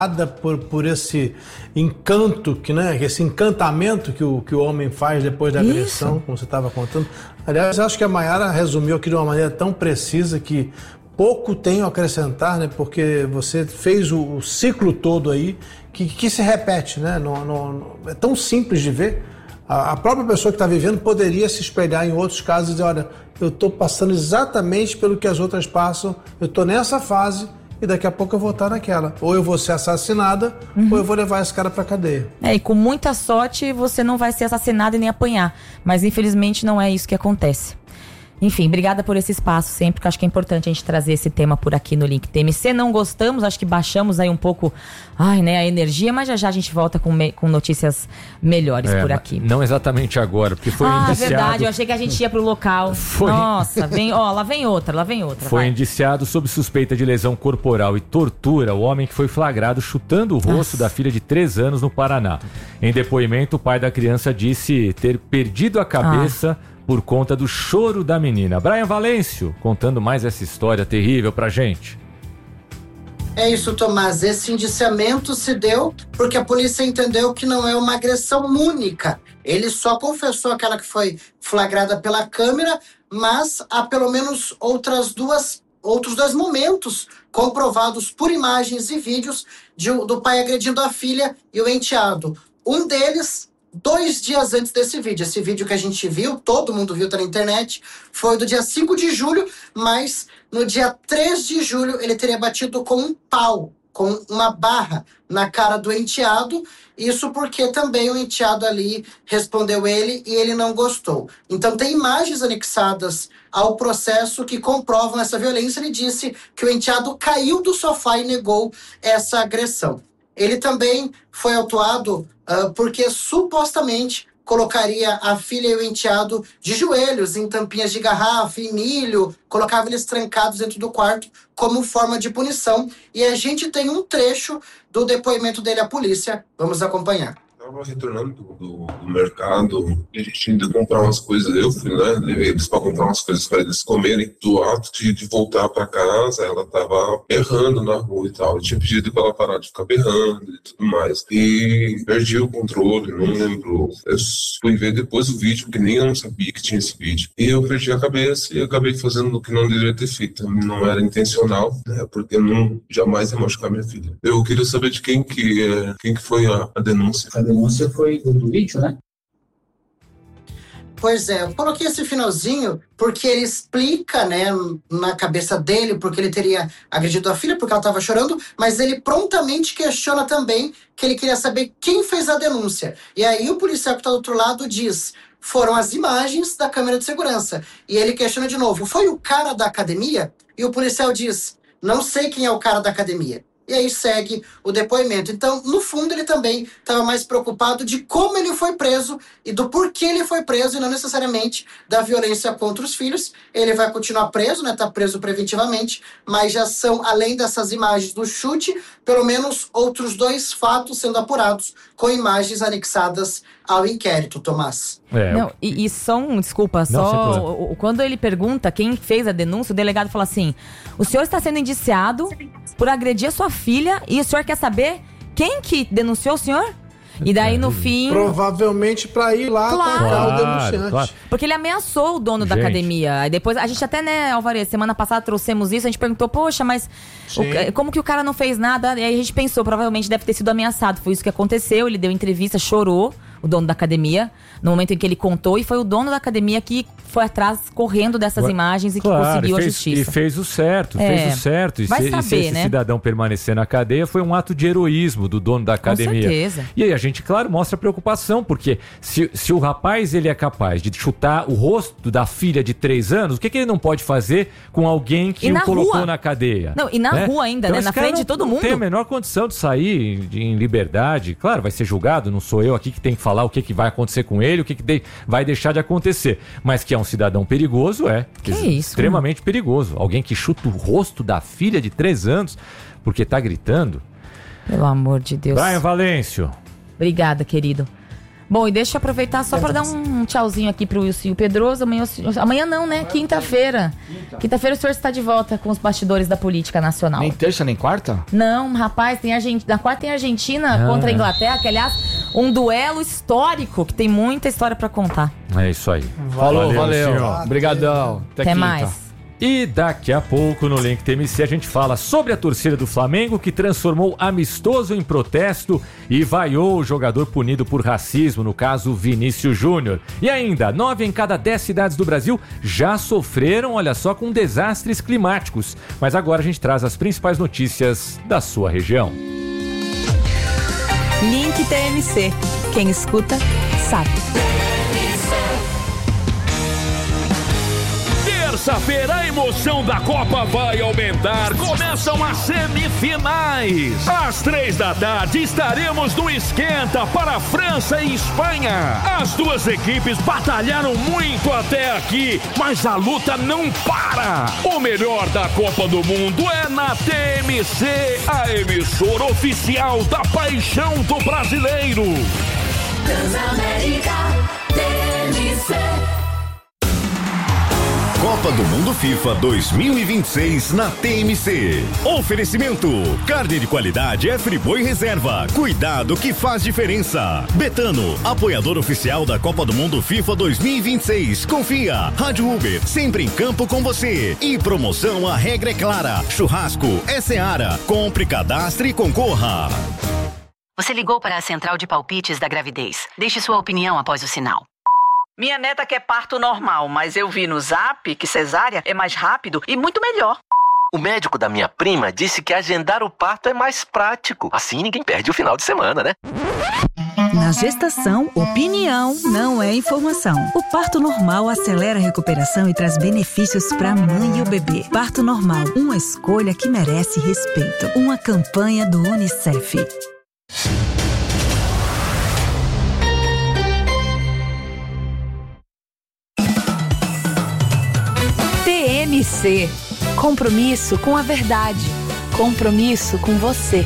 por esse encanto, esse encantamento que o homem faz depois da agressão, como você estava contando. Aliás, acho que a Maiara resumiu aqui de uma maneira tão precisa que pouco tenho a acrescentar, né? Porque você fez o ciclo todo aí que se repete, né? É tão simples de ver. A própria pessoa que está vivendo poderia se espelhar em outros casos e dizer, olha, eu estou passando exatamente pelo que as outras passam, eu estou nessa fase e daqui a pouco eu vou estar naquela. Ou eu vou ser assassinada, ou eu vou levar esse cara pra cadeia. E com muita sorte você não vai ser assassinado e nem apanhar. Mas infelizmente não é isso que acontece. Enfim, obrigada por esse espaço sempre, porque acho que é importante a gente trazer esse tema por aqui no Link TMC. Não gostamos, acho que baixamos aí um pouco a energia, mas já a gente volta com notícias melhores por aqui. Não exatamente agora, porque foi indiciado... verdade, eu achei que a gente ia pro local. Nossa, lá vem outra. Foi indiciado sob suspeita de lesão corporal e tortura o homem que foi flagrado chutando o rosto da filha de 3 anos no Paraná. Em depoimento, o pai da criança disse ter perdido a cabeça por conta do choro da menina. Brian Valêncio, contando mais essa história terrível pra gente. É isso, Tomás. Esse indiciamento se deu porque a polícia entendeu que não é uma agressão única. Ele só confessou aquela que foi flagrada pela câmera, mas há pelo menos outros 2 momentos comprovados por imagens e vídeos do pai agredindo a filha e o enteado. Um deles 2 dias antes desse vídeo. Esse vídeo que a gente viu, todo mundo viu, tá na internet, foi do dia 5 de julho, mas no dia 3 de julho ele teria batido com um pau, com uma barra na cara do enteado, isso porque também o enteado ali respondeu ele e ele não gostou. Então tem imagens anexadas ao processo que comprovam essa violência. Ele disse que o enteado caiu do sofá e negou essa agressão. Ele também foi autuado porque supostamente colocaria a filha e o enteado de joelhos em tampinhas de garrafa, em milho, colocava eles trancados dentro do quarto como forma de punição. E a gente tem um trecho do depoimento dele à polícia. Vamos acompanhar. Estava retornando do mercado e a gente ainda comprar umas coisas. Eu fui, levei eles para comprar umas coisas para eles comerem. Do ato de voltar para casa, ela estava berrando na rua e tal. Eu tinha pedido para ela parar de ficar berrando e tudo mais. E perdi o controle, não lembro. Eu fui ver depois o vídeo, porque nem eu não sabia que tinha esse vídeo. E eu perdi a cabeça e acabei fazendo o que não deveria ter feito. Não era intencional, né? Porque eu jamais ia machucar minha filha. Eu queria saber de quem que foi a denúncia. A denúncia foi do vídeo, né? Pois é, eu coloquei esse finalzinho porque ele explica, né, na cabeça dele, porque ele teria agredido a filha, porque ela estava chorando, mas ele prontamente questiona também que ele queria saber quem fez a denúncia. E aí o policial que está do outro lado diz, foram as imagens da câmera de segurança. E ele questiona de novo, foi o cara da academia? E o policial diz, não sei quem é o cara da academia. E aí segue o depoimento. Então, no fundo, ele também estava mais preocupado de como ele foi preso e do porquê ele foi preso, e não necessariamente da violência contra os filhos. Ele vai continuar preso, né? Tá preso preventivamente, mas já são, além dessas imagens do chute, pelo menos outros 2 fatos sendo apurados com imagens anexadas ao inquérito, Tomás. Não, e desculpa, quando ele pergunta quem fez a denúncia, o delegado fala assim, o senhor está sendo indiciado por agredir a sua filha e o senhor quer saber quem que denunciou o senhor? E daí no fim... Provavelmente pra ir lá atacar o denunciante. Claro. Porque ele ameaçou o dono da academia. Aí depois, a gente até, né, Alvarez, semana passada trouxemos isso, a gente perguntou, poxa, mas como que o cara não fez nada? E aí a gente pensou, provavelmente deve ter sido ameaçado. Foi isso que aconteceu, ele deu entrevista, chorou, o dono da academia, no momento em que ele contou, e foi o dono da academia que foi atrás, correndo dessas imagens e que conseguiu a justiça. E fez o certo, E se esse cidadão permanecer na cadeia, foi um ato de heroísmo do dono da academia. Com certeza. E aí a gente, claro, mostra preocupação, porque se o rapaz ele é capaz de chutar o rosto da filha de 3 anos, o que ele não pode fazer com alguém que o colocou na cadeia? Não, e na rua ainda, então, né? Na frente de todo mundo. Não tem a menor condição de sair em liberdade. Claro, vai ser julgado, não sou eu aqui que tem que falar o que vai acontecer com ele, o que vai deixar de acontecer. Mas que é um cidadão perigoso, extremamente perigoso. Alguém que chuta o rosto da filha de 3 anos porque tá gritando. Pelo amor de Deus. Brian Valêncio. Obrigada, querido. Bom, e deixa eu aproveitar só para dar um tchauzinho aqui pro Wilson Pedroso. Amanhã não, né? Quinta-feira. Quinta-feira o senhor está de volta com os bastidores da política nacional. Nem terça, nem quarta? Não, rapaz, na quarta tem a Argentina contra a Inglaterra, que aliás, um duelo histórico, que tem muita história para contar. É isso aí. Valeu. Obrigadão. Até mais. E daqui a pouco, no Link TMC, a gente fala sobre a torcida do Flamengo, que transformou amistoso em protesto e vaiou o jogador punido por racismo, no caso Vinícius Júnior. E ainda, 9 em cada 10 cidades do Brasil já sofreram, olha só, com desastres climáticos. Mas agora a gente traz as principais notícias da sua região. Link TMC. Quem escuta, sabe. Terça-feira a emoção da Copa vai aumentar. Começam as semifinais. Às 15h estaremos no Esquenta para França e Espanha. As duas equipes batalharam muito até aqui, mas a luta não para. O melhor da Copa do Mundo é na TMC, a emissora oficial da paixão do brasileiro. Transamérica TMC. Copa do Mundo FIFA 2026 na TMC. Oferecimento: carne de qualidade é Friboi Reserva. Cuidado que faz diferença. Betano, apoiador oficial da Copa do Mundo FIFA 2026. Confia. Rádio Uber, sempre em campo com você. E promoção, a regra é clara. Churrasco é Seara. Compre, cadastre e concorra. Você ligou para a central de palpites da gravidez. Deixe sua opinião após o sinal. Minha neta quer parto normal, mas eu vi no Zap que cesárea é mais rápido e muito melhor. O médico da minha prima disse que agendar o parto é mais prático. Assim ninguém perde o final de semana, né? Na gestação, opinião não é informação. O parto normal acelera a recuperação e traz benefícios para a mãe e o bebê. Parto normal, uma escolha que merece respeito. Uma campanha do UNICEF. TMC. Compromisso com a verdade. Compromisso com você.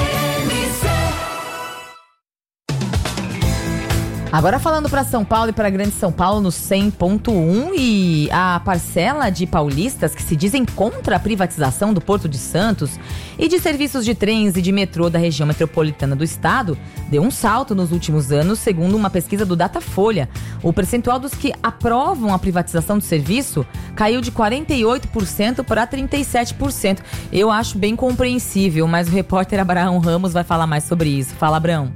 Agora falando para São Paulo e para Grande São Paulo no 100.1, e a parcela de paulistas que se dizem contra a privatização do Porto de Santos e de serviços de trens e de metrô da região metropolitana do estado deu um salto nos últimos anos, segundo uma pesquisa do Datafolha. O percentual dos que aprovam a privatização do serviço caiu de 48% para 37%. Eu acho bem compreensível, mas o repórter Abraão Ramos vai falar mais sobre isso. Fala, Abraão.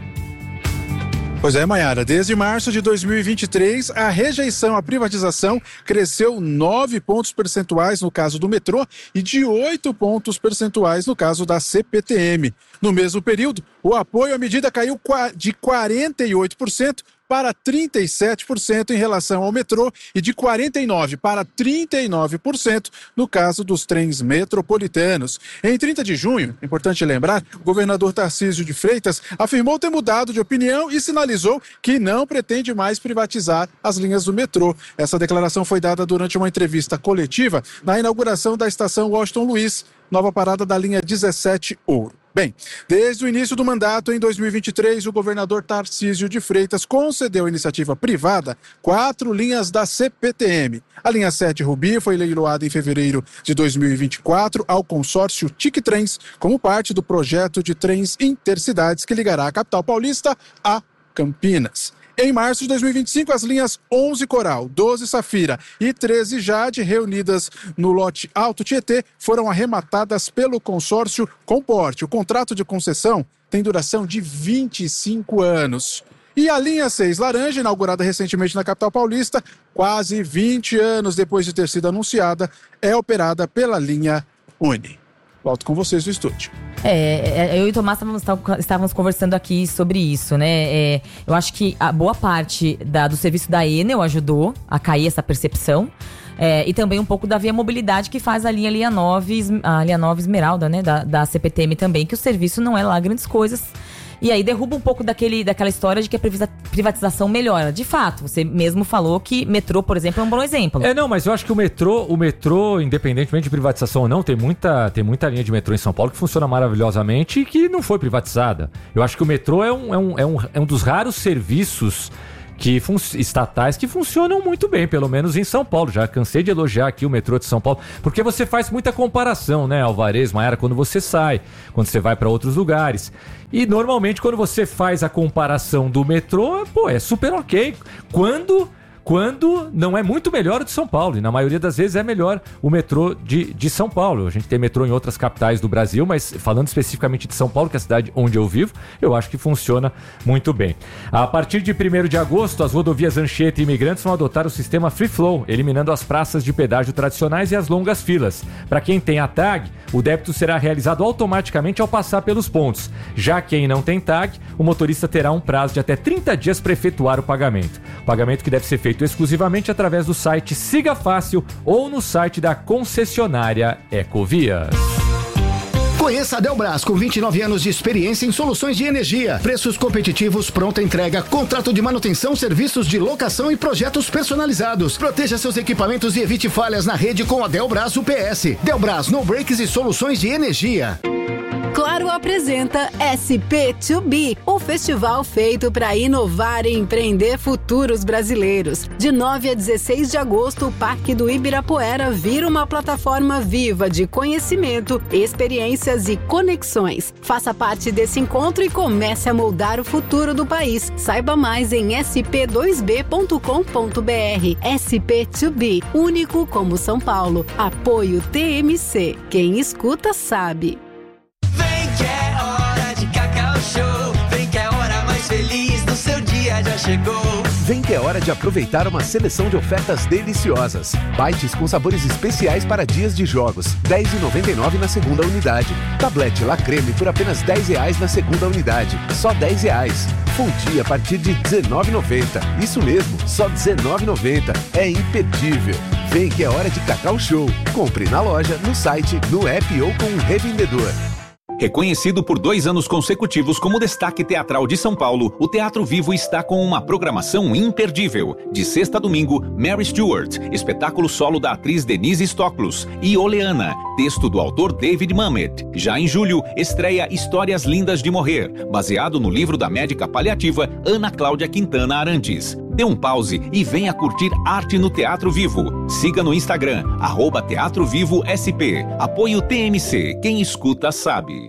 Pois é, Maiara, desde março de 2023, a rejeição à privatização cresceu 9 pontos percentuais no caso do metrô e de 8 pontos percentuais no caso da CPTM. No mesmo período, o apoio à medida caiu de 48% para 37% em relação ao metrô e de 49% para 39% no caso dos trens metropolitanos. Em 30 de junho, importante lembrar, o governador Tarcísio de Freitas afirmou ter mudado de opinião e sinalizou que não pretende mais privatizar as linhas do metrô. Essa declaração foi dada durante uma entrevista coletiva na inauguração da estação Washington Luiz, nova parada da linha 17 Ouro. Bem, desde o início do mandato, em 2023, o governador Tarcísio de Freitas concedeu à iniciativa privada 4 linhas da CPTM. A linha 7 Rubi foi leiloada em fevereiro de 2024 ao consórcio TIC Trens, como parte do projeto de trens intercidades que ligará a capital paulista a Campinas. Em março de 2025, as linhas 11 Coral, 12 Safira e 13 Jade, reunidas no lote Alto Tietê, foram arrematadas pelo consórcio Comporte. O contrato de concessão tem duração de 25 anos. E a linha 6 Laranja, inaugurada recentemente na capital paulista, quase 20 anos depois de ter sido anunciada, é operada pela linha Uni. Volto com vocês no estúdio. Eu e o Tomás estávamos conversando aqui sobre isso, né? Eu acho que a boa parte do serviço da Enel ajudou a cair essa percepção. E também um pouco da Via Mobilidade, que faz a linha 9 Esmeralda, né? Da CPTM também, que o serviço não é lá grandes coisas. E aí derruba um pouco daquela história de que a privatização melhora. De fato, você mesmo falou que metrô, por exemplo, é um bom exemplo. Não, mas eu acho que o metrô, independentemente de privatização ou não, tem muita linha de metrô em São Paulo que funciona maravilhosamente e que não foi privatizada. Eu acho que o metrô é um dos raros serviços estatais que funcionam muito bem, pelo menos em São Paulo. Já cansei de elogiar aqui o metrô de São Paulo, porque você faz muita comparação, né, Alvarez, Maiara, quando você sai, quando você vai para outros lugares. E normalmente quando você faz a comparação do metrô, é super ok. Quando não é muito melhor o de São Paulo, e na maioria das vezes é melhor o metrô de São Paulo. A gente tem metrô em outras capitais do Brasil, mas falando especificamente de São Paulo, que é a cidade onde eu vivo, eu acho que funciona muito bem. A partir de 1º de agosto, as rodovias Anchieta e Imigrantes vão adotar o sistema Free Flow, eliminando as praças de pedágio tradicionais e as longas filas. Para quem tem a tag, o débito será realizado automaticamente ao passar pelos pontos. Já quem não tem tag, o motorista terá um prazo de até 30 dias para efetuar o pagamento. O pagamento que deve ser feito exclusivamente através do site Siga Fácil ou no site da concessionária Ecovias. Conheça a Delbras, com 29 anos de experiência em soluções de energia, preços competitivos, pronta entrega, contrato de manutenção, serviços de locação e projetos personalizados. Proteja seus equipamentos e evite falhas na rede com a Delbras UPS. Delbras, no breaks e soluções de energia. Claro apresenta SP2B, o festival feito para inovar e empreender futuros brasileiros. De 9 a 16 de agosto, o Parque do Ibirapuera vira uma plataforma viva de conhecimento, experiências e conexões. Faça parte desse encontro e comece a moldar o futuro do país. Saiba mais em sp2b.com.br. SP2B, único como São Paulo. Apoio TMC. Quem escuta sabe. Vem que é hora mais feliz do seu dia já chegou. Vem que é hora de aproveitar uma seleção de ofertas deliciosas. Bites com sabores especiais para dias de jogos, R$ 10,99 na segunda unidade. Tablete La Creme por apenas R$ 10 na segunda unidade, só R$ 10. Fondue a partir de R$ 19,90. Isso mesmo, só R$ 19,90. É imperdível. Vem que é hora de Cacau Show. Compre na loja, no site, no app ou com um revendedor. Reconhecido por 2 anos consecutivos como destaque teatral de São Paulo, o Teatro Vivo está com uma programação imperdível. De sexta a domingo, Mary Stuart, espetáculo solo da atriz Denise Stoklos, e Oleana, texto do autor David Mamet. Já em julho, estreia Histórias Lindas de Morrer, baseado no livro da médica paliativa Ana Cláudia Quintana Arantes. Dê um pause e venha curtir arte no Teatro Vivo. Siga no Instagram, @Teatro Vivo SP. Apoio TMC. Quem escuta sabe.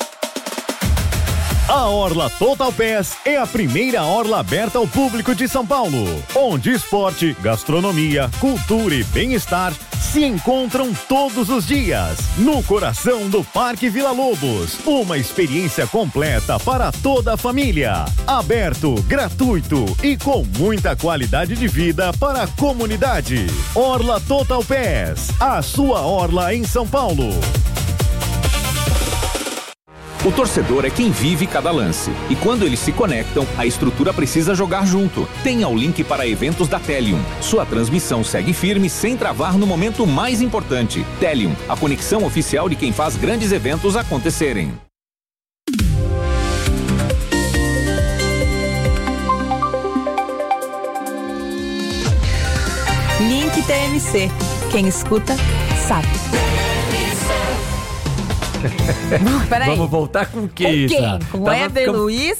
A Orla Total Pass é a primeira orla aberta ao público de São Paulo, onde esporte, gastronomia, cultura e bem-estar se encontram todos os dias, no coração do Parque Vila Lobos. Uma experiência completa para toda a família. Aberto, gratuito e com muita qualidade de vida para a comunidade. Orla Total Pass, a sua orla em São Paulo. O torcedor é quem vive cada lance. E quando eles se conectam, a estrutura precisa jogar junto. Tenha o link para eventos da Telium. Sua transmissão segue firme sem travar no momento mais importante. Telium, a conexão oficial de quem faz grandes eventos acontecerem. Link TMC. Quem escuta, sabe. Vamos voltar com quem? Com o Éder Luiz?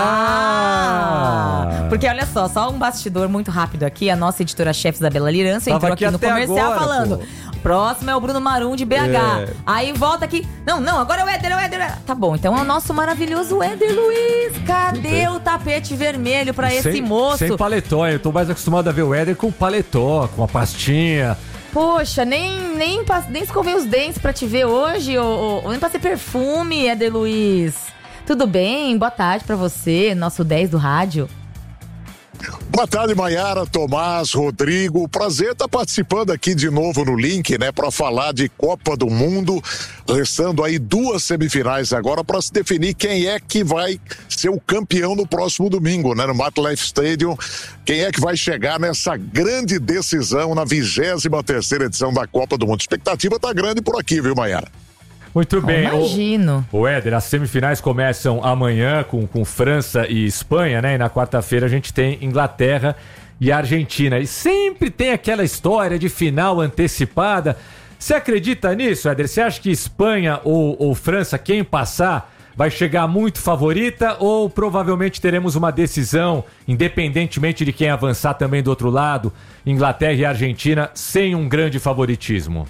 Porque olha só um bastidor muito rápido aqui. A nossa editora-chefe, Isabela Lirança, entrou aqui no comercial agora, falando: próximo é o Bruno Marum de BH. Aí volta aqui. Não, agora é o Éder. Tá bom, então é o nosso maravilhoso Éder Luiz. Cadê o tapete vermelho pra esse moço? Sem paletó, eu tô mais acostumado a ver o Éder com paletó, com a pastinha. Poxa, nem escovei os dentes pra te ver hoje, ou nem passei perfume, Éder Luiz. Tudo bem? Boa tarde pra você, nosso 10 do rádio. Boa tarde, Maiara, Tomás, Rodrigo. Prazer estar participando aqui de novo no Link, né, para falar de Copa do Mundo. Restando aí 2 semifinais agora para se definir quem é que vai ser o campeão no próximo domingo, né, no MetLife Stadium. Quem é que vai chegar nessa grande decisão na 23ª edição da Copa do Mundo. A expectativa tá grande por aqui, viu, Maiara? Muito bem. Imagino. O Éder, as semifinais começam amanhã com França e Espanha, né? E na quarta-feira a gente tem Inglaterra e Argentina. E sempre tem aquela história de final antecipada. Você acredita nisso, Éder? Você acha que Espanha ou França, quem passar, vai chegar muito favorita ou provavelmente teremos uma decisão, independentemente de quem avançar também do outro lado, Inglaterra e Argentina, sem um grande favoritismo?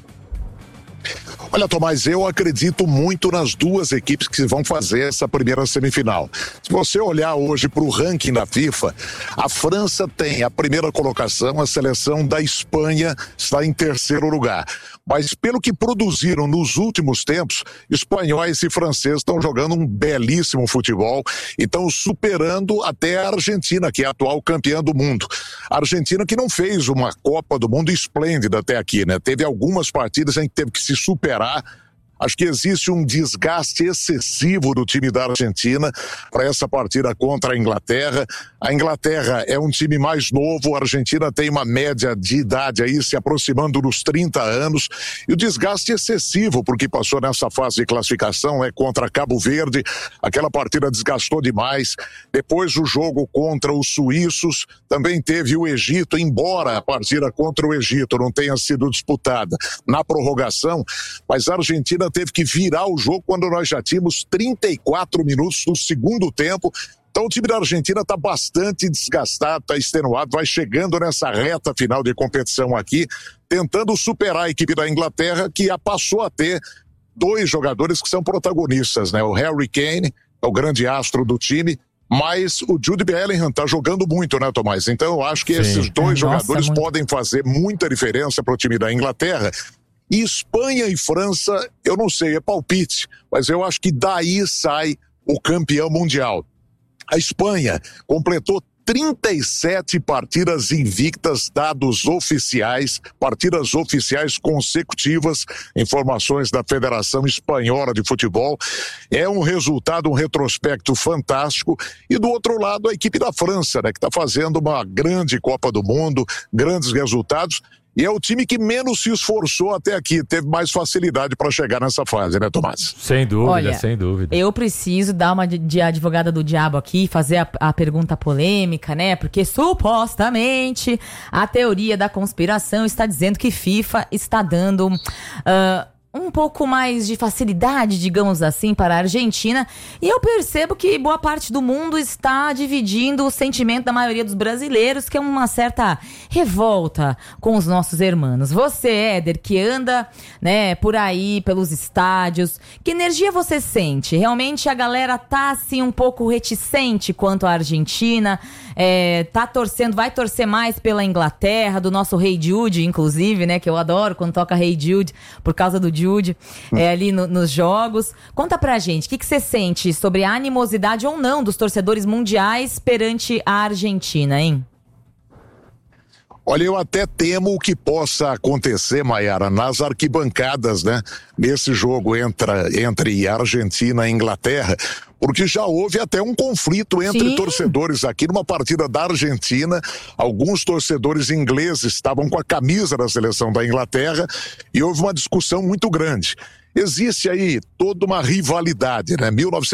Olha, Tomás, eu acredito muito nas duas equipes que vão fazer essa primeira semifinal. Se você olhar hoje para o ranking da FIFA, a França tem a primeira colocação, a seleção da Espanha está em terceiro lugar. Mas pelo que produziram nos últimos tempos, espanhóis e franceses estão jogando um belíssimo futebol e estão superando até a Argentina, que é a atual campeã do mundo. A Argentina que não fez uma Copa do Mundo esplêndida até aqui, né? Teve algumas partidas em que teve que se superar. Acho que existe um desgaste excessivo do time da Argentina para essa partida contra a Inglaterra. A Inglaterra é um time mais novo, a Argentina tem uma média de idade aí se aproximando dos 30 anos. E o desgaste excessivo, porque passou nessa fase de classificação, contra Cabo Verde. Aquela partida desgastou demais. Depois o jogo contra os suíços, também teve o Egito, embora a partida contra o Egito não tenha sido disputada na prorrogação, mas a Argentina teve que virar o jogo quando nós já tínhamos 34 minutos do segundo tempo. Então o time da Argentina está bastante desgastado, está extenuado, vai chegando nessa reta final de competição aqui, tentando superar a equipe da Inglaterra, que já passou a ter dois jogadores que são protagonistas, né? O Harry Kane, é o grande astro do time, mas o Jude Bellingham está jogando muito, né, Tomás? Então eu acho que esses dois jogadores podem fazer muita diferença para o time da Inglaterra. E Espanha e França, eu não sei, é palpite, mas eu acho que daí sai o campeão mundial. A Espanha completou 37 partidas invictas, dados oficiais, partidas oficiais consecutivas, informações da Federação Espanhola de Futebol. É um resultado, um retrospecto fantástico. E do outro lado, a equipe da França, né, que está fazendo uma grande Copa do Mundo, grandes resultados. E é o time que menos se esforçou até aqui, teve mais facilidade para chegar nessa fase, né, Tomás? Sem dúvida, olha, sem dúvida. Eu preciso dar uma de advogada do diabo aqui, fazer a pergunta polêmica, né? Porque supostamente a teoria da conspiração está dizendo que FIFA está dando um pouco mais de facilidade, digamos assim, para a Argentina. E eu percebo que boa parte do mundo está dividindo o sentimento da maioria dos brasileiros, que é uma certa revolta com os nossos irmãos. Você, Éder, que anda, né, por aí, pelos estádios, que energia você sente? Realmente a galera tá, assim, um pouco reticente quanto à Argentina, tá torcendo, vai torcer mais pela Inglaterra, do nosso Rei Jude, inclusive, né, que eu adoro quando toca Rei Jude, por causa do Jude, ali nos jogos. Conta pra gente, o que você sente sobre a animosidade ou não dos torcedores mundiais perante a Argentina, hein? Olha, eu até temo o que possa acontecer, Maiara, nas arquibancadas, né? Nesse jogo entre Argentina e Inglaterra, porque já houve até um conflito entre torcedores aqui numa partida da Argentina. Alguns torcedores ingleses estavam com a camisa da seleção da Inglaterra e houve uma discussão muito grande. Existe aí toda uma rivalidade, né?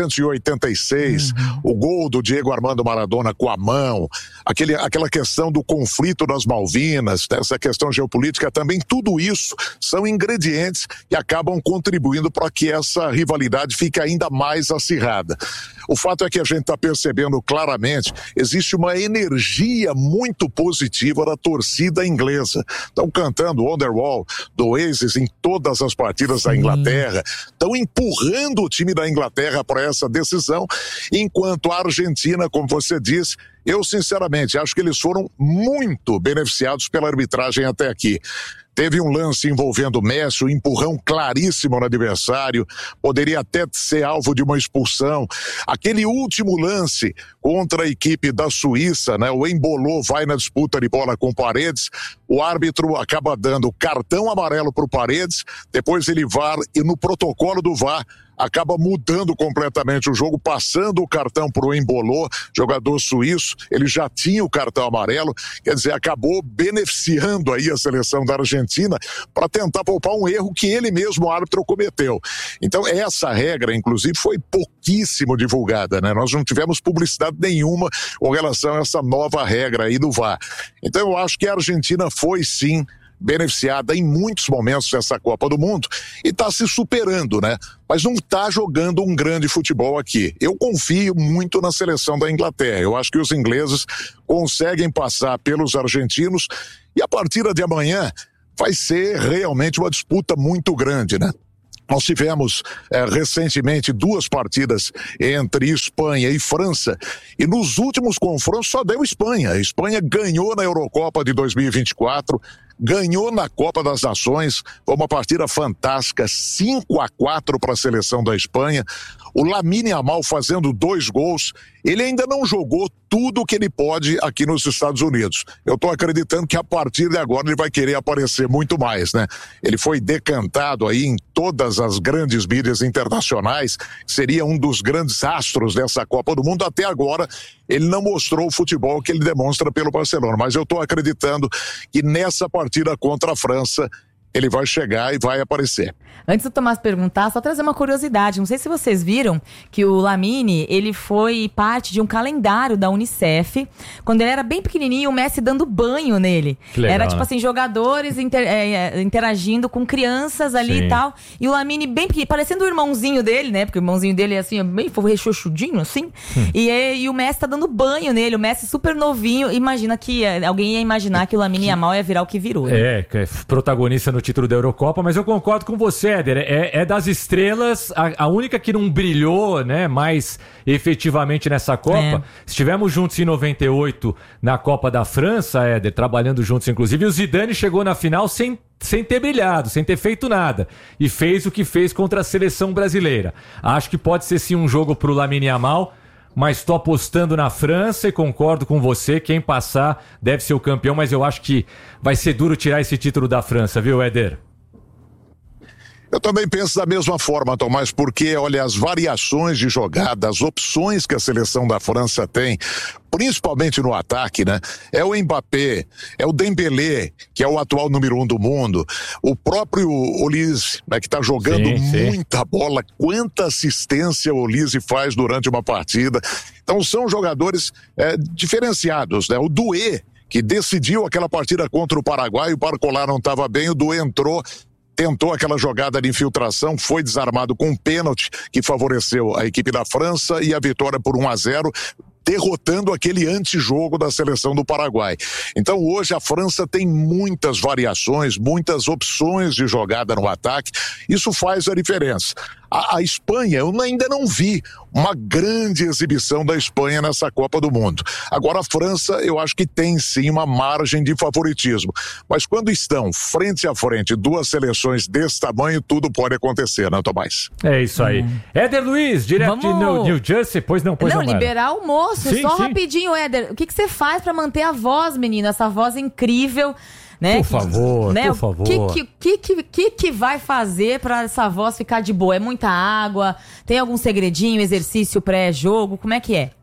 1986, o gol do Diego Armando Maradona com a mão, aquela questão do conflito das Malvinas, essa questão geopolítica também, tudo isso são ingredientes que acabam contribuindo para que essa rivalidade fique ainda mais acirrada. O fato é que a gente está percebendo claramente, existe uma energia muito positiva da torcida inglesa. Estão cantando Wonderwall do Oasis em todas as partidas da Inglaterra, estão empurrando o time da Inglaterra para essa decisão, enquanto a Argentina, como você disse, eu sinceramente acho que eles foram muito beneficiados pela arbitragem até aqui. Teve um lance envolvendo o Messi, um empurrão claríssimo no adversário, poderia até ser alvo de uma expulsão. Aquele último lance contra a equipe da Suíça, né? O Embolou vai na disputa de bola com Paredes, o árbitro acaba dando cartão amarelo para o Paredes, depois ele VAR, e no protocolo do VAR, acaba mudando completamente o jogo, passando o cartão para o Embolo, jogador suíço. Ele já tinha o cartão amarelo, quer dizer, acabou beneficiando aí a seleção da Argentina para tentar poupar um erro que ele mesmo, o árbitro, cometeu. Então essa regra, inclusive, foi pouquíssimo divulgada, né? Nós não tivemos publicidade nenhuma com relação a essa nova regra aí do VAR. Então eu acho que a Argentina foi sim beneficiada em muitos momentos dessa Copa do Mundo e está se superando, né? Mas não está jogando um grande futebol aqui. Eu confio muito na seleção da Inglaterra. Eu acho que os ingleses conseguem passar pelos argentinos e a partida de amanhã vai ser realmente uma disputa muito grande, né? Nós tivemos recentemente 2 partidas entre Espanha e França e nos últimos confrontos só deu Espanha. A Espanha ganhou na Eurocopa de 2024, ganhou na Copa das Nações, foi uma partida fantástica, 5-4 para a seleção da Espanha. O Lamine Yamal fazendo 2 gols, ele ainda não jogou tudo o que ele pode aqui nos Estados Unidos. Eu estou acreditando que a partir de agora ele vai querer aparecer muito mais, né? Ele foi decantado aí em todas as grandes mídias internacionais, seria um dos grandes astros dessa Copa do Mundo. Até agora ele não mostrou o futebol que ele demonstra pelo Barcelona, mas eu estou acreditando que nessa partida contra a França ele vai chegar e vai aparecer. Antes do Tomás perguntar, só trazer uma curiosidade. Não sei se vocês viram que o Lamine, ele foi parte de um calendário da Unicef. Quando ele era bem pequenininho, o Messi dando banho nele. Legal, era tipo né? assim, jogadores interagindo com crianças ali. Sim. E tal. E o Lamine bem pequenininho, parecendo o irmãozinho dele, né? Porque o irmãozinho dele é assim, bem rechochudinho, assim. E o Messi tá dando banho nele. O Messi super novinho. Imagina que alguém ia imaginar que o Lamine Yamal ia virar o que virou. Né? É protagonista no título da Eurocopa, mas eu concordo com você, Éder. É das estrelas, a única que não brilhou, né, mais efetivamente nessa Copa. Estivemos juntos em 98 na Copa da França, Éder, trabalhando juntos inclusive, e o Zidane chegou na final sem ter brilhado, sem ter feito nada. E fez o que fez contra a seleção brasileira. Acho que pode ser sim um jogo pro Lamine Yamal, mas estou apostando na França e concordo com você, quem passar deve ser o campeão, mas eu acho que vai ser duro tirar esse título da França, viu, Éder? Eu também penso da mesma forma, Tomás, porque, olha, as variações de jogada, as opções que a seleção da França tem, principalmente no ataque, né? É o Mbappé, é o Dembélé, que é o atual número 1 do mundo, o próprio Olise, né, que está jogando muita bola, quanta assistência o Olise faz durante uma partida. Então são jogadores diferenciados, né? O Doué, que decidiu aquela partida contra o Paraguai, o Barcola não estava bem, o Doué entrou, tentou aquela jogada de infiltração, foi desarmado com um pênalti que favoreceu a equipe da França e a vitória por 1-0, derrotando aquele antijogo da seleção do Paraguai. Então hoje a França tem muitas variações, muitas opções de jogada no ataque, isso faz a diferença. A Espanha, eu ainda não vi uma grande exibição da Espanha nessa Copa do Mundo. Agora a França, eu acho que tem sim uma margem de favoritismo. Mas quando estão frente a frente 2 seleções desse tamanho, tudo pode acontecer, né, Tomás? É isso aí. Éder Luiz, direto de New Jersey, pois não, liberar o moço, sim, só sim. Rapidinho, Éder. O que você faz pra manter a voz, menino? Essa voz incrível. Né? Por favor, né? por favor. O que vai fazer pra essa voz ficar de boa? É muita água? Tem algum segredinho, exercício pré-jogo? Como é que é?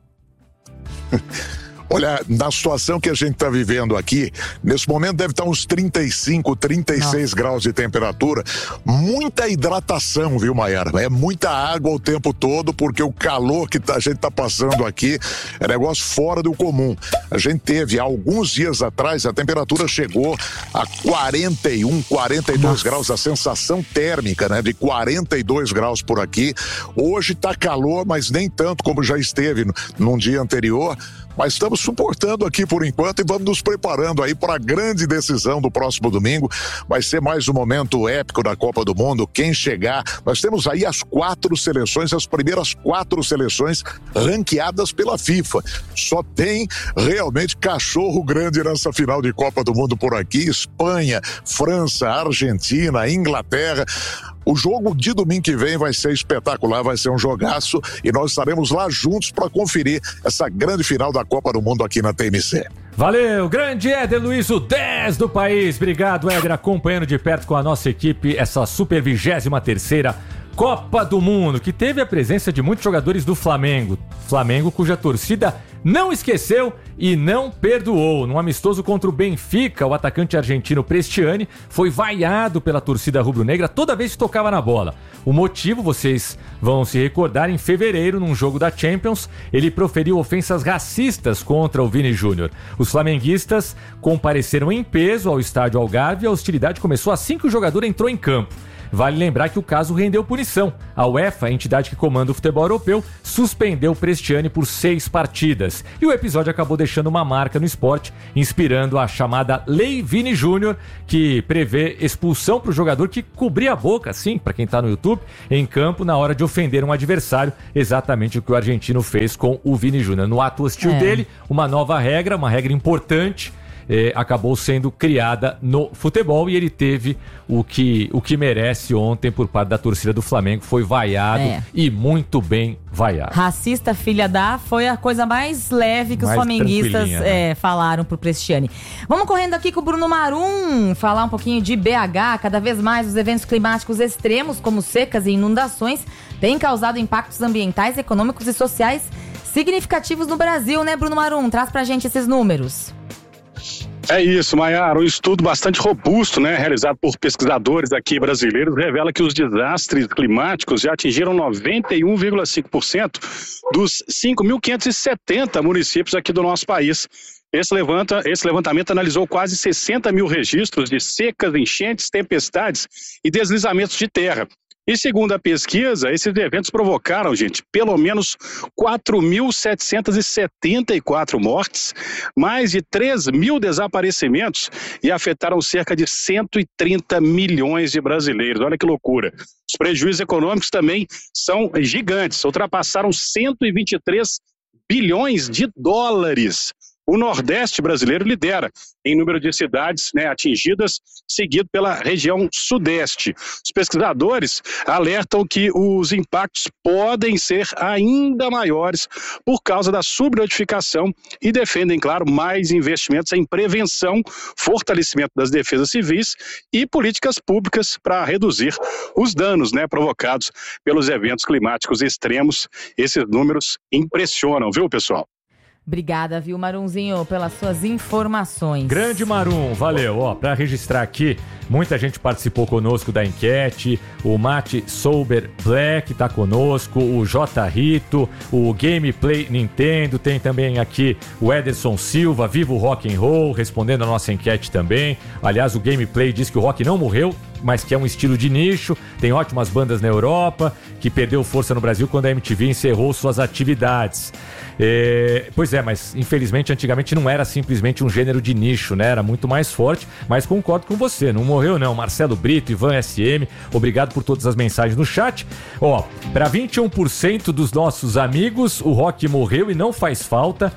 Olha, na situação que a gente está vivendo aqui, nesse momento deve estar uns 35, 36 graus de temperatura. Muita hidratação, viu, Maiara? É muita água o tempo todo, porque o calor que a gente está passando aqui é negócio fora do comum. A gente teve, há alguns dias atrás, a temperatura chegou a 41, 42 graus, a sensação térmica, né, de 42 graus por aqui. Hoje está calor, mas nem tanto como já esteve num dia anterior. Mas estamos suportando aqui por enquanto e vamos nos preparando aí para a grande decisão do próximo domingo. Vai ser mais um momento épico da Copa do Mundo. Quem chegar, nós temos aí as 4 seleções, as primeiras 4 seleções ranqueadas pela FIFA. Só tem realmente cachorro grande nessa final de Copa do Mundo por aqui. Espanha, França, Argentina, Inglaterra. O jogo de domingo que vem vai ser espetacular, vai ser um jogaço e nós estaremos lá juntos para conferir essa grande final da Copa do Mundo aqui na TMC. Valeu, grande Éder Luiz, o 10 do país. Obrigado, Éder, acompanhando de perto com a nossa equipe essa super 23ª Copa do Mundo, que teve a presença de muitos jogadores do Flamengo. Flamengo cuja torcida não esqueceu e não perdoou. Num amistoso contra o Benfica, o atacante argentino Prestiani foi vaiado pela torcida rubro-negra toda vez que tocava na bola. O motivo, vocês vão se recordar, em fevereiro, num jogo da Champions, ele proferiu ofensas racistas contra o Vini Júnior. Os flamenguistas compareceram em peso ao estádio Algarve e a hostilidade começou assim que o jogador entrou em campo. Vale lembrar que o caso rendeu punição. A UEFA, a entidade que comanda o futebol europeu, suspendeu Prestiani por 6 partidas. E o episódio acabou deixando uma marca no esporte, inspirando a chamada Lei Vini Júnior, que prevê expulsão para o jogador que cobria a boca, assim, para quem está no YouTube, em campo na hora de ofender um adversário, exatamente o que o argentino fez com o Vini Júnior. No ato hostil dele, uma nova regra, uma regra importante, acabou sendo criada no futebol e ele teve o que merece ontem por parte da torcida do Flamengo. Foi vaiado e muito bem vaiado. Racista, filha da, foi a coisa mais leve que os flamenguistas falaram pro Prestiani. Vamos correndo aqui com o Bruno Marum, falar um pouquinho de BH. Cada vez mais os eventos climáticos extremos, como secas e inundações, têm causado impactos ambientais, econômicos e sociais significativos no Brasil, né, Bruno Marum? Traz pra gente esses números. É isso, Maiara. Um estudo bastante robusto, né, realizado por pesquisadores aqui brasileiros, revela que os desastres climáticos já atingiram 91,5% dos 5.570 municípios aqui do nosso país. Esse levantamento analisou quase 60 mil registros de secas, enchentes, tempestades e deslizamentos de terra. E segundo a pesquisa, esses eventos provocaram, gente, pelo menos 4.774 mortes, mais de 3 mil desaparecimentos e afetaram cerca de 130 milhões de brasileiros. Olha que loucura. Os prejuízos econômicos também são gigantes, ultrapassaram 123 bilhões de dólares. O Nordeste brasileiro lidera em número de cidades, né, atingidas, seguido pela região Sudeste. Os pesquisadores alertam que os impactos podem ser ainda maiores por causa da subnotificação e defendem, claro, mais investimentos em prevenção, fortalecimento das defesas civis e políticas públicas para reduzir os danos, né, provocados pelos eventos climáticos extremos. Esses números impressionam, viu, pessoal? Obrigada, viu, Marunzinho, pelas suas informações. Grande Marum, valeu. Ó, para registrar aqui, muita gente participou conosco da enquete. O Mate Sober Black tá conosco, o J Rito, o Gameplay Nintendo, tem também aqui o Ederson Silva, Viva o Rock and Roll, respondendo a nossa enquete também. Aliás, o Gameplay diz que o rock não morreu, mas que é um estilo de nicho, tem ótimas bandas na Europa, que perdeu força no Brasil quando a MTV encerrou suas atividades. Pois é, mas infelizmente antigamente não era simplesmente um gênero de nicho, né? Era muito mais forte, mas concordo com você, não morreu não. Marcelo Brito, Ivan SM, obrigado por todas as mensagens no chat. Ó, para 21% dos nossos amigos, o rock morreu e não faz falta.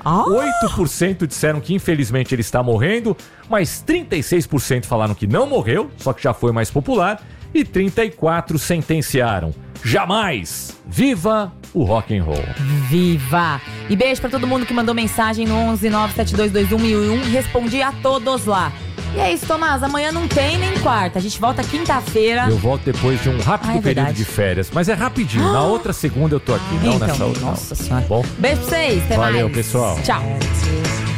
8% disseram que infelizmente ele está morrendo, mas 36% falaram que não morreu, só que já foi mais popular, e 34% sentenciaram: jamais! Viva o rock and roll! Viva! E beijo pra todo mundo que mandou mensagem no 11972211001. Respondi a todos lá. E é isso, Tomás. Amanhã não tem nem quarta. A gente volta quinta-feira. Eu volto depois de um rápido período de férias. Mas é rapidinho. Na outra segunda eu tô aqui, não nessa outra. Nossa Senhora. Bom? Beijo pra vocês. Até mais. Valeu, pessoal. Tchau.